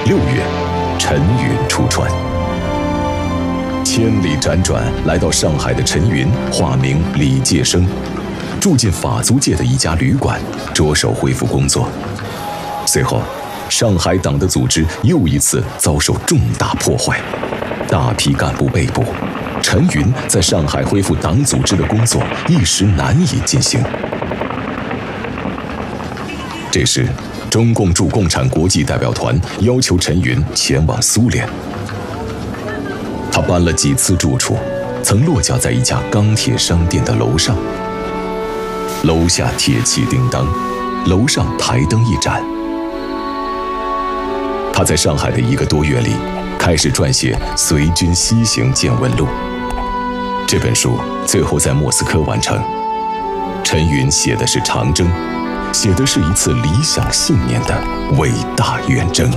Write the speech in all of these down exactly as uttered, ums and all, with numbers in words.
六月，陈云出川。千里辗转来到上海的陈云，化名李介生，住进法租界的一家旅馆，着手恢复工作。随后，上海党的组织又一次遭受重大破坏，大批干部被捕。陈云在上海恢复党组织的工作一时难以进行。这时，中共驻共产国际代表团要求陈云前往苏联。他搬了几次住处，曾落脚在一家钢铁商店的楼上。楼下铁器叮当，楼上台灯一盏。他在上海的一个多月里，开始撰写《随军西行见闻录》。这本书最后在莫斯科完成。陈云写的是长征，写的是一次理想信念的伟大远征。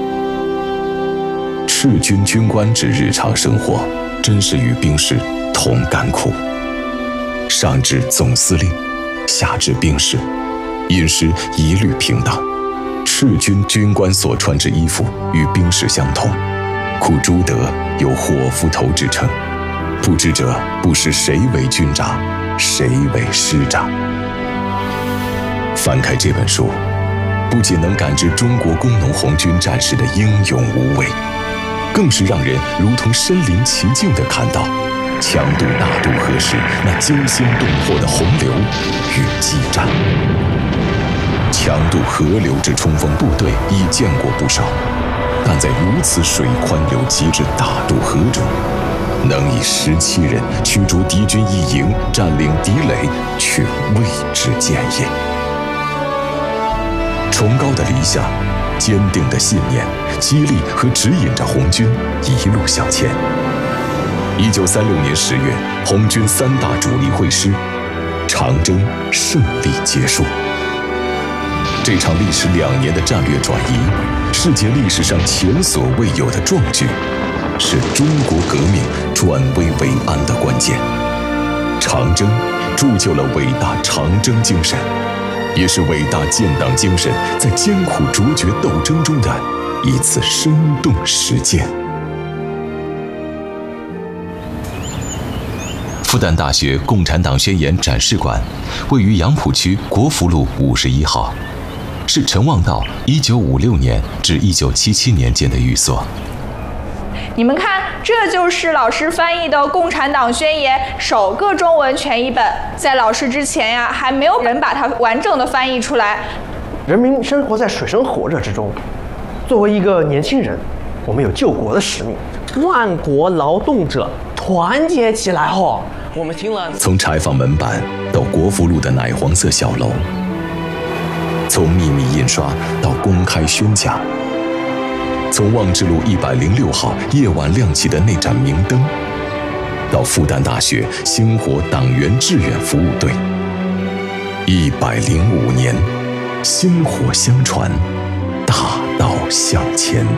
赤军军官之日常生活，真是与兵士同甘苦。上至总司令，下至兵士，饮食一律平等。赤军军官所穿之衣服与兵士相同，故朱德有伙夫头之称。不知者不识谁为军长，谁为师长。翻开这本书，不仅能感知中国工农红军战士的英勇无畏，更是让人如同身临其境地看到强渡大渡河时那惊心动魄的洪流与激战。强渡河流之冲锋部队已见过不少，但在如此水宽流急之大渡河中，能以十七人驱逐敌军一营，占领敌垒，却未知见也。崇高的理想，坚定的信念，激励和指引着红军一路向前。一九三六年十月，红军三大主力会师，长征胜利结束。这场历时两年的战略转移，世界历史上前所未有的壮举，是中国革命转危为安的关键。长征铸就了伟大长征精神，也是伟大建党精神在艰苦卓绝斗争中的一次生动实践。复旦大学共产党宣言展示馆位于杨浦区国福路五十一号，是陈望道一九五六年至一九七七年间的寓所。 你们看，这就是老师翻译的《共产党宣言》首个中文全译本。在老师之前呀，还没有人把它完整的翻译出来。 人民生活在水深火热之中，作为一个年轻人，我们有救国的使命。万国劳动者团结起来后，我们听了从柴坊门板到国福路的奶黄色小楼，从秘密印刷到公开宣讲，从望志路一百零六号夜晚亮起的那盏明灯，到复旦大学星火党员志愿服务队，一百零五年，薪火相传，大道向前。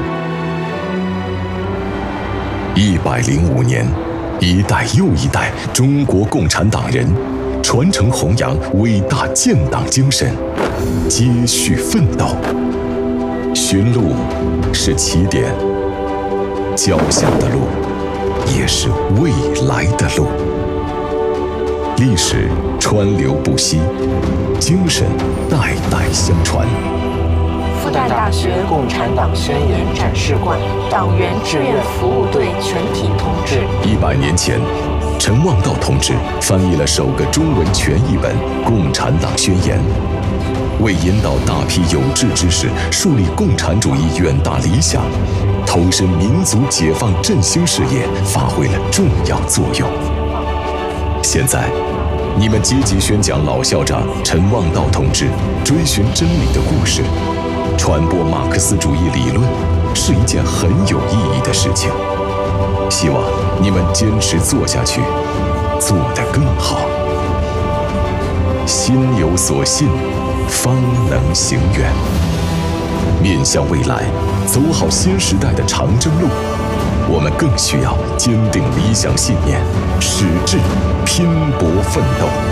一百零五年，一代又一代中国共产党人传承弘扬伟大建党精神，接续奋斗。寻路是起点，脚下的路也是未来的路。历史川流不息，精神代代相传。 复旦大学共产党宣言展示馆党员志愿服务队全体同志。 一百年前，陈望道同志翻译了首个中文全译本《共产党宣言》，为引导大批有志之士树立共产主义远大理想，投身民族解放振兴事业，发挥了重要作用。现在，你们积极宣讲老校长陈望道同志追寻真理的故事，传播马克思主义理论，是一件很有意义的事情。希望你们坚持做下去，做得更好。心有所信，方能行远。面向未来，走好新时代的长征路，我们更需要坚定理想信念，矢志拼搏奋斗。